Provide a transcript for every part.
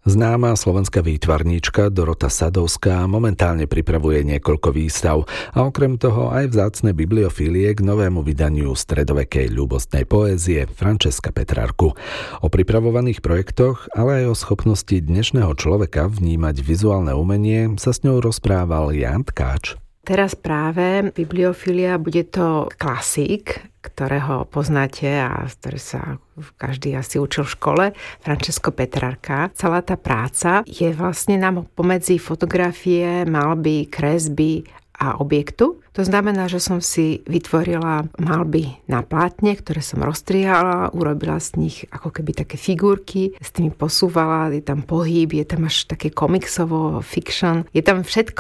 Známa slovenská výtvarníčka Dorota Sadovská momentálne pripravuje niekoľko výstav a okrem toho aj vzácne bibliofílie k novému vydaniu stredovekej ľúbostnej poézie Františka Petrarku. O pripravovaných projektoch, ale aj o schopnosti dnešného človeka vnímať vizuálne umenie sa s ňou rozprával Ján Tkáč. Teraz práve bibliofília, bude to klasík, ktorého poznáte a ktorý sa každý asi učil v škole, Františka Petrarka. Celá tá práca je vlastne nám pomedzi fotografie, maľby, kresby a objektu. To znamená, že som si vytvorila maľby na plátne, ktoré som rozstrihala, urobila z nich ako keby také figurky, s tými posúvala, je tam pohyb, je tam až také komiksovo, fiction, je tam všetko.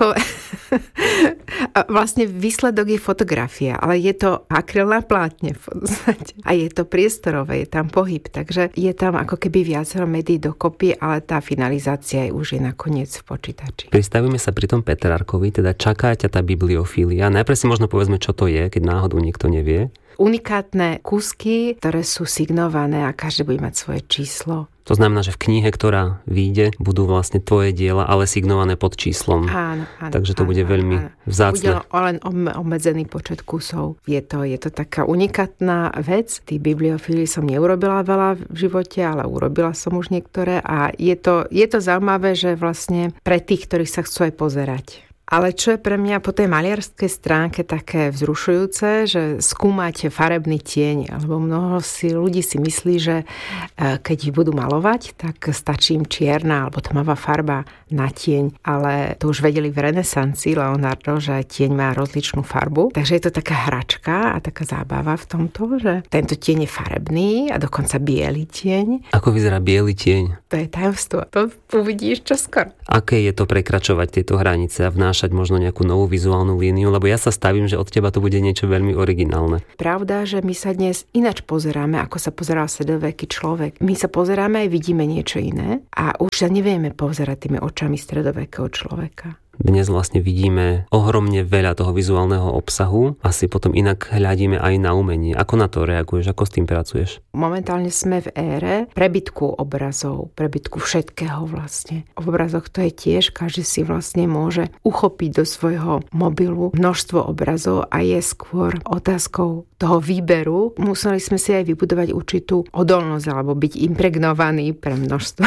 A vlastne výsledok je fotografia, ale je to akryl na plátne v podstate. A je to priestorové, je tam pohyb, takže je tam ako keby viacero médií dokopy, ale tá finalizácia už je nakoniec v počítači. Pristavíme sa pri tom Petrarkovi, teda čaká ťa tá bibliofília. Najprv si možno povedzme, čo to je, keď náhodou niekto nevie. Unikátne kúsky, ktoré sú signované a každý bude mať svoje číslo. To znamená, že v knihe, ktorá vyjde, budú vlastne tvoje diela, ale signované pod číslom. Áno. Takže to bude veľmi vzácne. Bude len obmedzený počet kusov. Je to taká unikátna vec. Tí bibliofíly som neurobila veľa v živote, ale urobila som už niektoré a je to zaujímavé, že vlastne pre tých, ktorí sa chcú aj pozerať. Ale čo je pre mňa po tej maliarskej stránke také vzrušujúce, že skúmať farebný tieň, alebo mnoho ľudí si myslí, že keď budú malovať, tak stačí im čierna alebo tmavá farba na tieň, ale to už vedeli v renesancii Leonardo, že tieň má rozličnú farbu. Takže je to taká hračka a taká zábava v tomto, že tento tieň je farebný a dokonca biely tieň. Ako vyzerá biely tieň? To je tajomstvo. To uvidíš čoskoro. Aké je to prekračovať tieto hranice a vnášať možno nejakú novú vizuálnu líniu, lebo ja sa stavím, že od teba to bude niečo veľmi originálne. Pravda, že my sa dnes ináč pozeráme, ako sa pozeral stredoveký človek. My sa pozeráme a vidíme niečo iné a už sa nevieme pozerať tými očami stredovekého človeka. Dnes vlastne vidíme ohromne veľa toho vizuálneho obsahu. Asi potom inak hľadíme aj na umenie. Ako na to reaguješ? Ako s tým pracuješ? Momentálne sme v ére prebytku obrazov, prebytku všetkého vlastne. V obrazoch to je tiež, každý si vlastne môže uchopiť do svojho mobilu množstvo obrazov a je skôr otázkou toho výberu. Museli sme si aj vybudovať určitú odolnosť alebo byť impregnovaní pre množstvo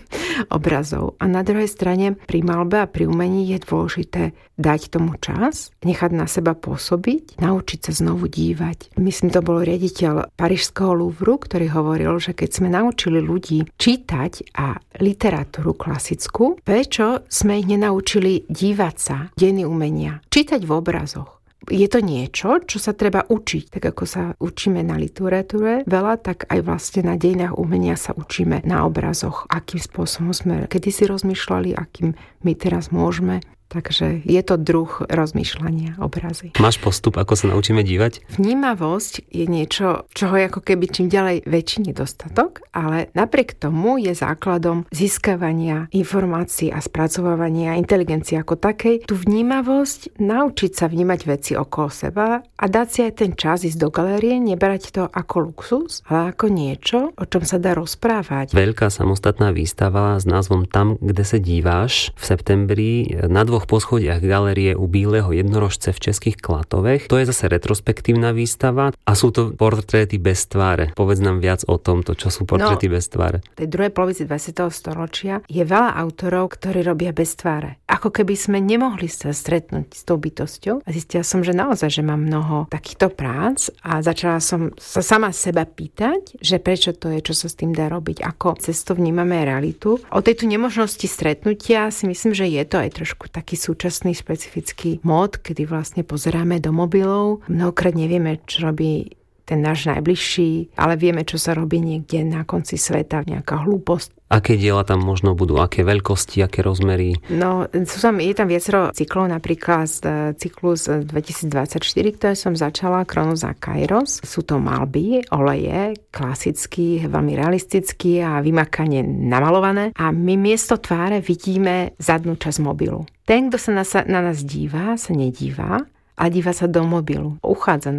obrazov. A na druhej strane pri maľbe a pri umení je dôležité dať tomu čas, nechať na seba pôsobiť, naučiť sa znovu dívať. Myslím, to bol riaditeľ Parížskeho Louvru, ktorý hovoril, že keď sme naučili ľudí čítať a literatúru klasickú, prečo sme ich nenaučili dívať sa, dejiny umenia, čítať v obrazoch. Je to niečo, čo sa treba učiť. Tak ako sa učíme na literatúre veľa, tak aj vlastne na dejinách umenia sa učíme na obrazoch. Akým spôsobom sme kedysi rozmýšľali, akým my teraz môžeme. Takže je to druh rozmýšľania, obrazy. Máš postup, ako sa naučíme dívať? Vnímavosť je niečo, čoho je ako keby čím ďalej väčší nedostatok, ale napriek tomu je základom získavania informácií a spracovávania inteligencie ako takej. Tu vnímavosť, naučiť sa vnímať veci okolo seba a dať si aj ten čas ísť do galérie, nebrať to ako luxus, ale ako niečo, o čom sa dá rozprávať. Veľká samostatná výstava s názvom Tam, kde sa díváš v septembri na dvoch poschodiach galérie u Bíleho jednorožce v Českých Klatovech. To je zase retrospektívna výstava a sú to portréty bez tváre. Povedz nám viac o tomto, čo sú portréty bez tváre. V tej druhej polovici 20. storočia je veľa autorov, ktorí robia bez tváre. Ako keby sme nemohli sa stretnúť s tou bytosťou. A zistila som, že naozaj, že mám mnoho takýchto prác a začala som sa sama seba pýtať, že prečo to je, čo sa s tým dá robiť, ako cez to vnímame realitu. O tejto nemožnosti stretnutia si myslím, že je to aj trošku taký súčasný špecifický mód, kedy vlastne pozeráme do mobilov. Mnohokrát nevieme, čo robí ten náš najbližší, ale vieme, čo sa robí niekde na konci sveta, nejaká hlúposť. Aké diela tam možno budú, aké veľkosti, aké rozmery? No, je tam viacero cyklov, napríklad cyklus 2024, ktorý som začala, Kronos a Kairos. Sú to maľby, oleje, klasický, veľmi realistický a vymakane namalované. A my miesto tváre vidíme zadnú časť mobilu. Ten, kto sa na nás díva, sa nedíva, a díva sa do mobilu. Uchádza nám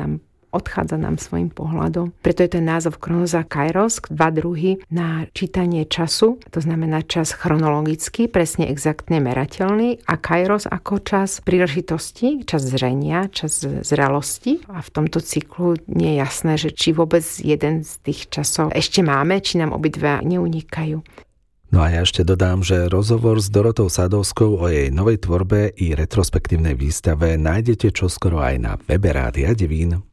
odchádza nám svojim pohľadom. Preto je ten názov Chronos a Kairos, dva druhy na čítanie času, to znamená čas chronologický, presne exaktne merateľný, a Kairos ako čas príležitosti, čas zrenia, čas zrelosti. A v tomto cyklu nie je jasné, že či vôbec jeden z tých časov ešte máme, či nám obidva neunikajú. No a ja ešte dodám, že rozhovor s Dorotou Sadovskou o jej novej tvorbe i retrospektívnej výstave nájdete čoskoro aj na webe Rádia Devín.